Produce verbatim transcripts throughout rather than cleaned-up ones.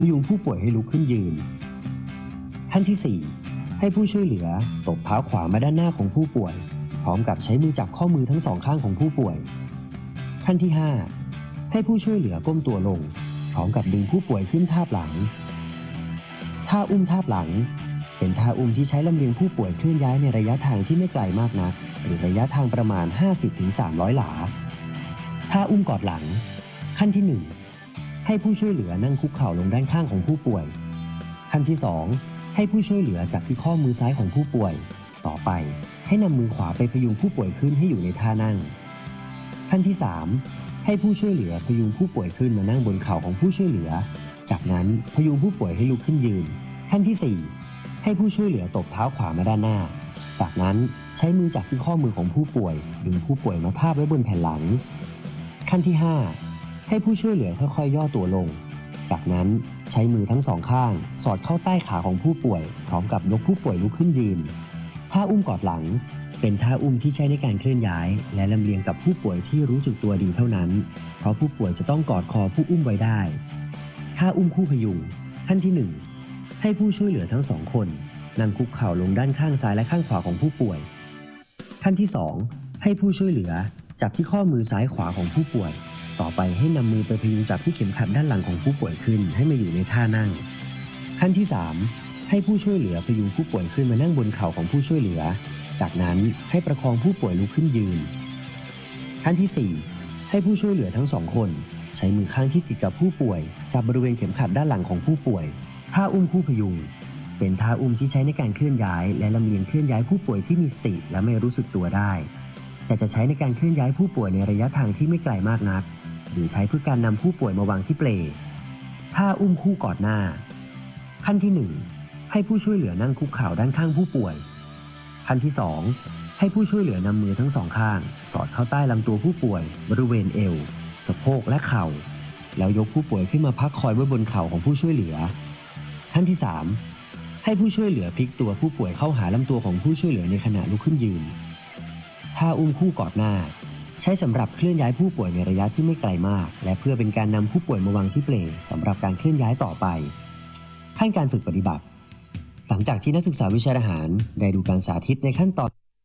พยุงผู้ป่วยให้ลุกขึ้นยืนขั้นที่สี่ให้ผู้ช่วยเหลือตบเท้าขวามาด้านหน้าของผู้ป่วยพร้อมกับใช้มือจับข้อมือทั้งสองข้างของผู้ป่วยขั้นที่ห้าให้ผู้ช่วยเหลือก้มตัวลงพร้อมกับดึงผู้ป่วยขึ้นทาบหลังท่าอุ้มทาบหลังเป็นท่าอุ้มที่ใช้ลำเลียงผู้ป่วยเคลื่อนย้ายในระยะทางที่ไม่ไกลมากนักหรือระยะทางประมาณ ห้าสิบถึงสามร้อย หลาท่าอุ้มกอดหลังขั้นที่หนึ่งให้ผู้ช่วยเหลือนั่งคุกเข่าลงด้านข้างของผู้ป่วยขั้นที่สองให้ผู้ช่วยเหลือจับที่ข้อมือซ้ายของผู้ป่วยต่อไปให้นำมือขวาไปพยุงผู้ป่วยขึ้นให้อยู่ในท่านั่งขั้นที่สามให้ผู้ช่วยเหลือพยุงผู้ป่วยขึ้นมานั่งบนเข่าของผู้ช่วยเหลือจากนั้นพยุงผู้ป่วยให้ลุกขึ้นยืนขั้นที่สี่ให้ผู้ช่วยเหลือตบเท้าขวามาด้านหน้าจากนั้นใช้มือจับที่ข้อมือของผู้ป่วยดึงผู้ป่วยมาทาบไว้บนแผ่นหลังขั้นที่ห้าให้ผู้ช่วยเหลือค่อยๆย่อตัวลงจากนั้นใช้มือทั้งสองข้างสอดเข้าใต้ขาของผู้ป่วยพร้อมกับยกผู้ป่วยลุกขึ้นยืนท่าอุ้มกอดหลังเป็นท่าอุ้มที่ใช้ในการเคลื่อนย้ายและลำเลียงกับผู้ป่วยที่รู้สึกตัวดีเท่านั้นเพราะผู้ป่วยจะต้องกอดคอผู้อุ้มไว้ได้ท่าอุ้มคู่พยุงขั้นที่หนึ่งให้ผู้ช่วยเหลือทั้งสองคนนั่งคุกเข่าลงด้านข้างซ้ายและข้างขวาของผู้ป่วยขั้นที่สองให้ผู้ช่วยเหลือจับที่ข้อมือซ้ายขวาของผู้ป่วยต่อไปให้นำมือไปพยุงจับที่เข็มขัดด้านหลังของผู้ป่วยขึ้นให้มาอยู่ในท่านั่งขั้นที่สามให้ผู้ช่วยเหลือพยุงผู้ป่วยขึ้นมานั่งบนเข่าของผู้ช่วยเหลือจากนั้นให้ประคองผู้ป่วยลุกขึ้นยืนขั้นที่สี่ให้ผู้ช่วยเหลือทั้งสองคนใช้มือข้างที่ติดกับผู้ป่วยจับบริเวณเข็มขัดด้านหลังของผู้ป่วยท่าอุ้มคู่พยุงเป็นท่าอุ้มที่ใช้ในการเคลื่อนย้ายและลำเลียงเคลื่อนย้ายผู้ป่วยที่มีสติและไม่รู้สึกตัวได้แต่จะใช้ในการเคลื่อนย้ายผู้ป่วยในระยะทางที่ไม่ไกลมากนักหรือใช้เพื่อการนำผู้ป่วยมาวางที่เปลท่าอุ้มคู่กอดหน้าขั้นที่หนึ่งให้ผู้ช่วยเหลือนั่งคุกเข่าด้านข้างผู้ป่วยขั้นที่สองให้ผู้ช่วยเหลือนำมือทั้งสองข้างสอดเข้าใต้ลำตัวผู้ป่วยบริเวณเอวสะโพกและเข่าแล้วยกผู้ป่วยขึ้นมาพักคอยไว้บนเข่าของผู้ช่วยเหลือขั้นที่สามให้ผู้ช่วยเหลือพลิกตัวผู้ป่วยเข้าหาลำตัวของผู้ช่วยเหลือในขณะลุกขึ้นยืนท่าอุ้มคู่กอดหน้าใช้สำหรับเคลื่อนย้ายผู้ป่วยในระยะที่ไม่ไกลมากและเพื่อเป็นการนำผู้ป่วยมาวางที่เปลสำหรับการเคลื่อนย้ายต่อไปขั้นการฝึกปฏิบัติหลังจากที่นักศึกษาวิชาทหารได้ดูการสาธิตในขั้นตอน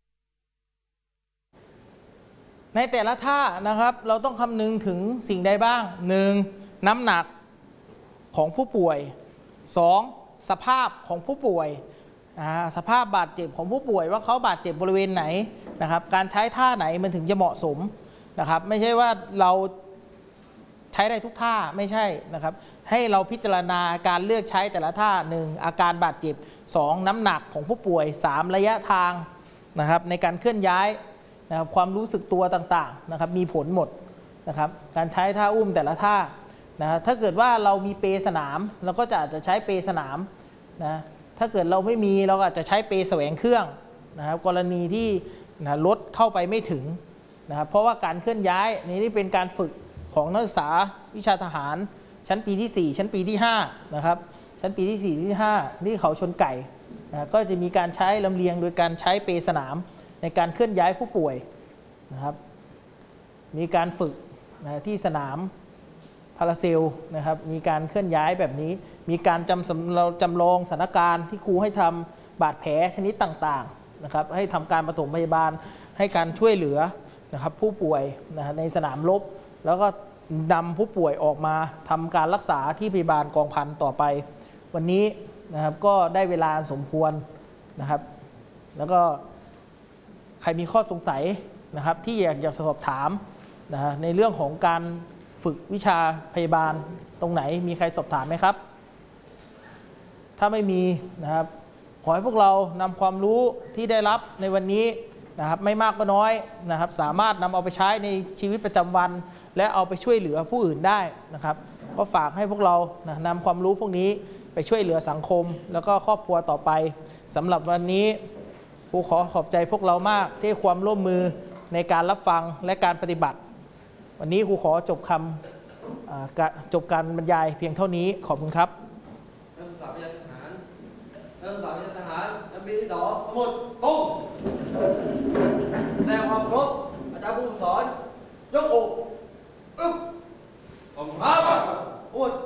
ในแต่ละท่านะครับเราต้องคำนึงถึงสิ่งใดบ้างหนึ่งน้ำหนักของผู้ป่วยสองสภาพของผู้ป่วยสภาพบาดเจ็บของผู้ป่วยว่าเขาบาดเจ็บบริเวณไหนนะครับการใช้ท่าไหนมันถึงจะเหมาะสมนะครับไม่ใช่ว่าเราใช้ได้ทุกท่าไม่ใช่นะครับให้เราพิจารณาการเลือกใช้แต่ละท่าหนึ่งอาการบาดเจ็บสองน้ำหนักของผู้ป่วยสามระยะทางนะครับในการเคลื่อนย้ายนะครับความรู้สึกตัวต่างๆนะครับมีผลหมดนะครับการใช้ท่าอุ้มแต่ละท่านะถ้าเกิดว่าเรามีเปสนามเราก็จะอาจจะใช้เปสนามนะถ้าเกิดเราไม่มีเราอาจจะใช้เปแสวงเครื่องนะครับกรณีที่นะรถเข้าไปไม่ถึงนะครับเพราะว่าการเคลื่อนย้ายนี่เป็นการฝึกของนักศึกษาวิชาทหารชั้นปีที่สี่ชั้นปีที่ห้านะครับชั้นปีที่สี่ที่ห้าที่เขาชนไก่นะก็จะมีการใช้ลำเลียงโดยการใช้เปสนามในการเคลื่อนย้ายผู้ป่วยนะครับมีการฝึกนะที่สนามพาราเซลนะครับมีการเคลื่อนย้ายแบบนี้มีการจำเราจำลองสถานการณ์ที่ครูให้ทำบาดแผลชนิดต่างๆนะครับให้ทำการปฐมพยาบาลให้การช่วยเหลือนะครับผู้ป่วยนะในสนามรบแล้วก็นำผู้ป่วยออกมาทำการรักษาที่พยาบาลกองพันต่อไปวันนี้นะครับก็ได้เวลาสมควรนะครับแล้วก็ใครมีข้อสงสัยนะครับที่อยากจะสอบถามนะในเรื่องของการฝึกวิชาพยาบาลตรงไหนมีใครสอบถามไหมครับถ้าไม่มีนะครับขอให้พวกเรานำความรู้ที่ได้รับในวันนี้นะครับไม่มากก็น้อยนะครับสามารถนำเอาไปใช้ในชีวิตประจำวันและเอาไปช่วยเหลือผู้อื่นได้นะครับก็ฝากให้พวกเรานะนำความรู้พวกนี้ไปช่วยเหลือสังคมแล้วก็ครอบครัวต่อไปสำหรับวันนี้ครูขอขอบใจพวกเรามากที่ให้ความร่วมมือในการรับฟังและการปฏิบัติวันนี้ครูขอจบคำจบการบรรยายเพียงเท่านี้ขอบคุณครับนักศึกษาวิชาทหารนักศึกษาวิชาทหารชั้นปีที่สองทั้งหมดตรงแนวความเคารพอาจารย์ผู้สอนยกอกอึ๊บผมครับทั้งหมด